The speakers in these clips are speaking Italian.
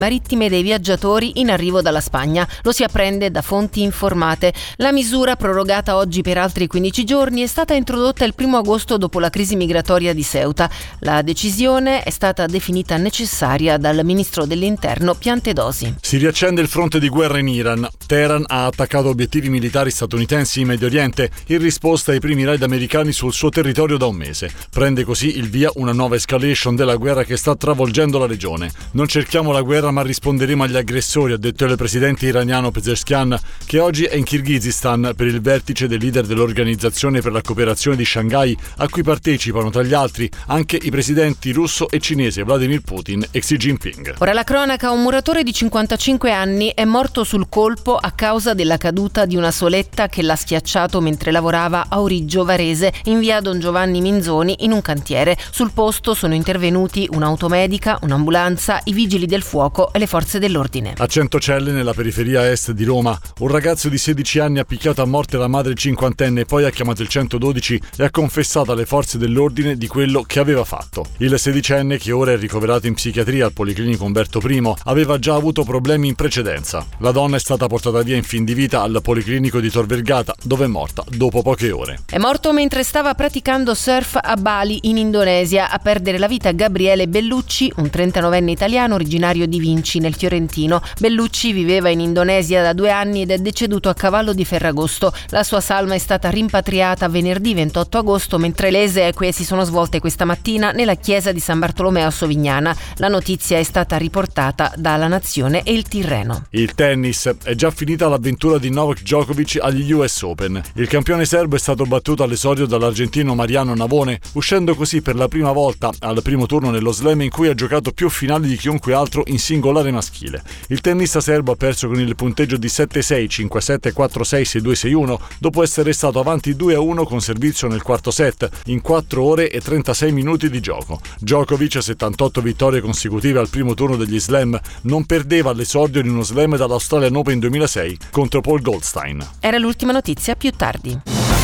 marittime dei viaggiatori in arrivo dalla Spagna. Lo si apprende da fonti informate. La misura, prorogata oggi per altri 15 giorni, è stata introdotta il 1 agosto dopo la crisi migratoria di Ceuta. La decisione è stata definita necessaria dal ministro dell'Interno Piantedosi. Si riaccende il fronte di guerra in Iran. Teheran ha attaccato obiettivi militari statunitensi in Medio Oriente in risposta ai primi raid americani sul suo territorio da un mese. Prende così il via una nuova escalation della guerra che sta travolgendo la regione. Non cerchiamo la guerra ma risponderemo agli aggressori, ha detto il presidente iraniano Pezeshkian, che oggi è in Kirghizistan per il vertice dei leader dell'Organizzazione per la cooperazione di Shanghai, a cui partecipano tra gli altri anche i presidenti russo e cinese Vladimir Putin e Xi Jinping. Ora la cronaca: un muratore di 55 anni è morto sul colpo a causa della caduta di una soletta che l'ha schiacciato mentre lavorava a Origgio Varese, in via Don Giovanni Minzoni, in un cantiere. Sul posto sono intervenuti un'automedica, un'ambulanza, i vigili del fuoco e le forze dell'ordine. A Centocelle, nella periferia est di Roma, un ragazzo di 16 anni ha picchiato a morte la madre cinquantenne, poi ha chiamato il 112 e ha confessato alle forze dell'ordine di quello che aveva fatto. Il sedicenne, che ora è ricoverato in psichiatria al Policlinico Umberto I, aveva già avuto problemi in precedenza. La donna è stata portata via in fin di vita al Policlinico di Tor Vergata, dove è morta dopo poche ore. È morto mentre stava praticando surf a Bali, in Indonesia. A perdere la vita Gabriele Bellucci, un 39enne italiano originario di Vinci, nel Fiorentino. Bellucci viveva in Indonesia da 2 anni ed è deceduto a cavallo di Ferragosto. La sua salma è stata rimpatriata venerdì 28 agosto, mentre le esequie si sono svolte questa mattina nella chiesa di San Bartolomeo a Sovignana. La notizia è stata riportata da La Nazione e il Tirreno. Il tennis: è già finita l'avventura di Novak Djokovic agli US Open. Il campione serbo è stato battuto all'esordio dall'argentino Mariano Navone, uscendo così per la prima volta al primo turno nello slam, in cui ha giocato più finali di chiunque altro in singolare maschile. Il tennista serbo ha perso con il punteggio di 7-6, 5-7, 4-6, 6-2, 6-1 dopo essere stato avanti 2-1 con servizio nel quarto set in 4 ore e 36 minuti di gioco. Djokovic, 78 vittorie consecutive al primo turno degli slam, non perdeva all'esordio di uno slam dall'Australian Open 2006 contro Paul Goldstein. Era l'ultima notizia, più tardi.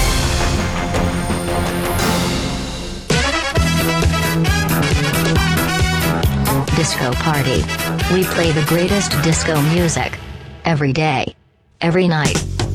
Disco Party. We play the greatest disco music every day, every night.